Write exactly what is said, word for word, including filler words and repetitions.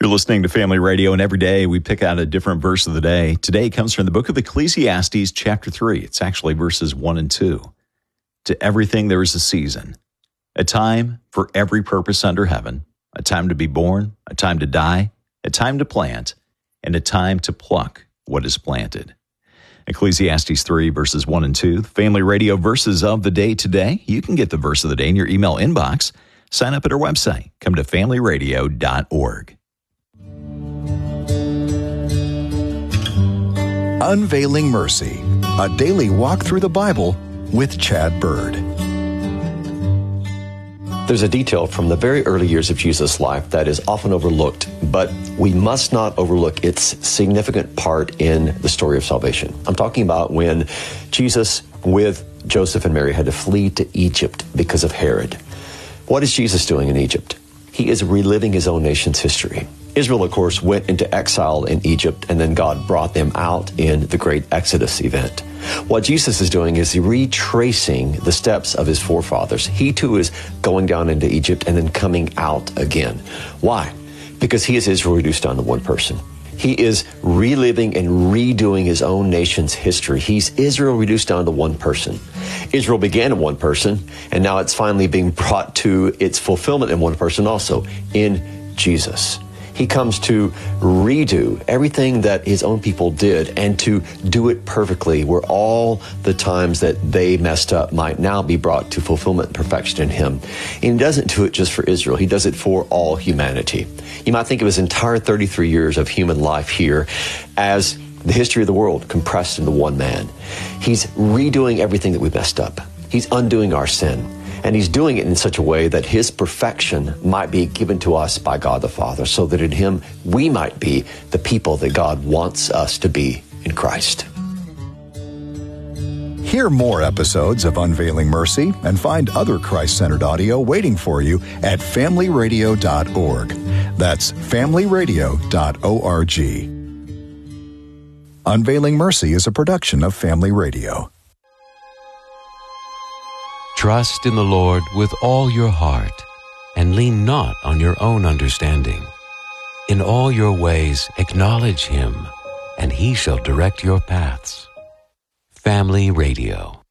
You're listening to Family Radio, and every day we pick out a different verse of the day. Today comes from the book of Ecclesiastes, chapter three. It's actually verses one and two. To everything there is a season, a time for every purpose under heaven, a time to be born, a time to die, a time to plant, and a time to pluck what is planted. Ecclesiastes three, verses one and two, the Family Radio verses of the day today. You can get the verse of the day in your email inbox. Sign up at our website. Come to family radio dot org. Unveiling Mercy, a daily walk through the Bible with Chad Bird. There's a detail from the very early years of Jesus' life that is often overlooked, but we must not overlook its significant part in the story of salvation. I'm talking about when Jesus, with Joseph and Mary, had to flee to Egypt because of Herod. What is Jesus doing in Egypt? He is reliving his own nation's history. Israel, of course, went into exile in Egypt, and then God brought them out in the great Exodus event. What Jesus is doing is retracing the steps of his forefathers. He too is going down into Egypt and then coming out again. Why? Because he is Israel reduced down to one person. He is reliving and redoing his own nation's history. He's Israel reduced down to one person. Israel began in one person, and now it's finally being brought to its fulfillment in one person also, in Jesus. He comes to redo everything that his own people did and to do it perfectly, where all the times that they messed up might now be brought to fulfillment and perfection in him. And he doesn't do it just for Israel. He does it for all humanity. You might think of his entire thirty-three years of human life here as the history of the world compressed into one man. He's redoing everything that we messed up. He's undoing our sin. And he's doing it in such a way that his perfection might be given to us by God the Father, so that in him we might be the people that God wants us to be in Christ. Hear more episodes of Unveiling Mercy and find other Christ-centered audio waiting for you at family radio dot org. That's family radio dot org. Unveiling Mercy is a production of Family Radio. Trust in the Lord with all your heart, and lean not on your own understanding. In all your ways acknowledge him, and he shall direct your paths. Family Radio.